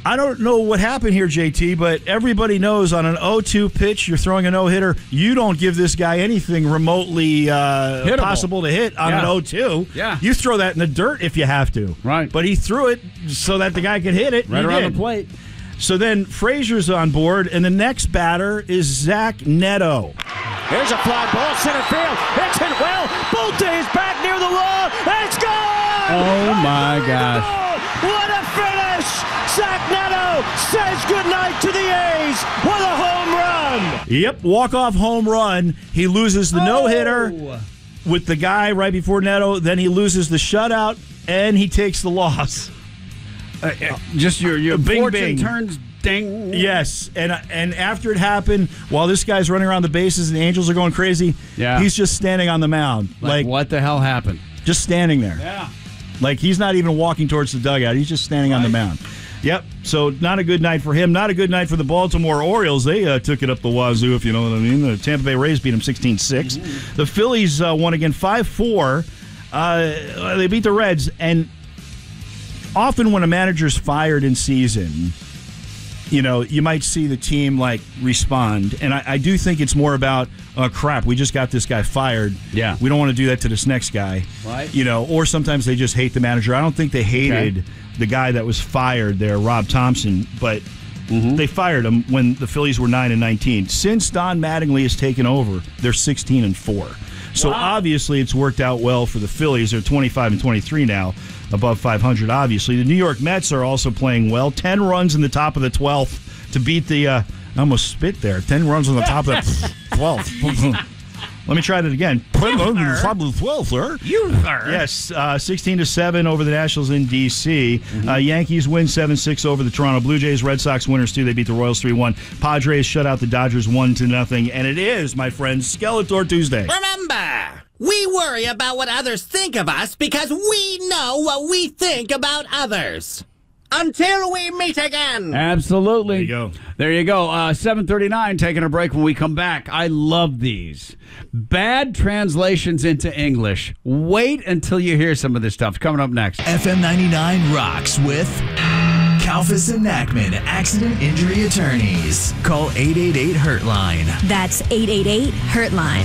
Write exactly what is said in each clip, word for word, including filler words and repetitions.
I don't know what happened here, J T, but everybody knows on an oh two pitch, you're throwing a no-hitter, you don't give this guy anything remotely uh, possible to hit on yeah. an oh two. Yeah. You throw that in the dirt if you have to. Right. But he threw it so that the guy could hit it. Right around did. the plate. So then Frazier's on board, and the next batter is Zach Neto. Here's a fly ball, center field. It's hit well. Bolte is back near the wall. It's gone! Oh, my gosh. What a finish! Zach Neto says goodnight to the A's with a home run. Yep, walk-off home run. He loses the no-hitter with the guy right before Neto. Then he loses the shutout, and he takes the loss. Uh, just your, your bing, fortune bing. turns ding. Yes, and and after it happened, while this guy's running around the bases and the Angels are going crazy, yeah. he's just standing on the mound. Like, like what the hell happened? Just standing there. Yeah. Like, he's not even walking towards the dugout. He's just standing right. on the mound. Yep, so not a good night for him. Not a good night for the Baltimore Orioles. They uh, took it up the wazoo, if you know what I mean. The Tampa Bay Rays beat them sixteen six. Mm-hmm. The Phillies uh, won again five four. Uh, they beat the Reds. And often when a manager's fired in season, you know, you might see the team, like, respond. And I, I do think it's more about, oh, crap, we just got this guy fired. Yeah. We don't want to do that to this next guy. Right. You know, or sometimes they just hate the manager. I don't think they hated okay. the guy that was fired there, Rob Thompson, but mm-hmm. they fired him when the Phillies were nine and nineteen. Since Don Mattingly has taken over, they're sixteen and four. So wow. obviously it's worked out well for the Phillies. They're twenty-five and twenty-three now, above five hundred, obviously. The New York Mets are also playing well. ten runs in the top of the twelfth to beat the, uh, I almost spit there, ten runs on the top of the twelfth. Let me try that again. ten runs on the top of the twelfth, sir. You, sir. Yes, uh, sixteen to seven over the Nationals in D C Mm-hmm. Uh, Yankees win seven six over the Toronto Blue Jays. Red Sox winners, too. They beat the Royals three one. Padres shut out the Dodgers one to nothing. And it is, my friends, Skeletor Tuesday. Remember, we worry about what others think of us because we know what we think about others. Until we meet again. Absolutely. There you go. There you go. Uh, seven thirty-nine, taking a break when we come back. I love these. Bad translations into English. Wait until you hear some of this stuff. Coming up next. F M ninety-nine rocks with Kalfas and Nachman, Accident Injury Attorneys. Call eight eight eight hurt line. That's eight eight eight hurt line.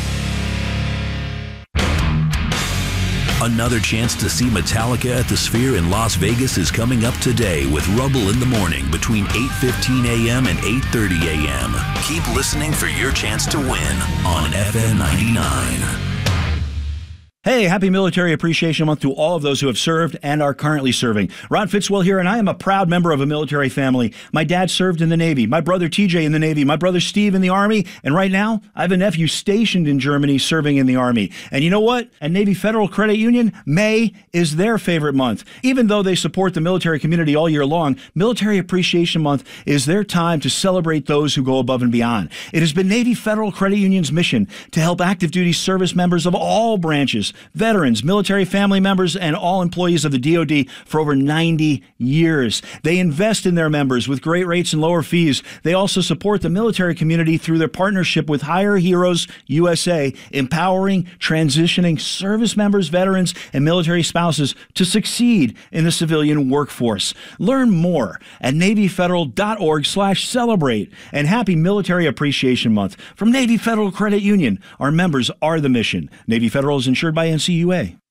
Another chance to see Metallica at the Sphere in Las Vegas is coming up today with Rubble in the Morning between eight fifteen a.m. and eight thirty a.m. Keep listening for your chance to win on F M ninety-nine. Hey, happy Military Appreciation Month to all of those who have served and are currently serving. Ron Fitzwell here, and I am a proud member of a military family. My dad served in the Navy, my brother T J in the Navy, my brother Steve in the Army, and right now I have a nephew stationed in Germany serving in the Army. And you know what? At Navy Federal Credit Union, May is their favorite month. Even though they support the military community all year long, Military Appreciation Month is their time to celebrate those who go above and beyond. It has been Navy Federal Credit Union's mission to help active duty service members of all branches, veterans, military family members, and all employees of the D O D for over ninety years. They invest in their members with great rates and lower fees. They also support the military community through their partnership with Hire Heroes U S A, empowering, transitioning service members, veterans, and military spouses to succeed in the civilian workforce. Learn more at NavyFederal.org slash celebrate. And happy Military Appreciation Month from Navy Federal Credit Union. Our members are the mission. Navy Federal is insured by N C U A.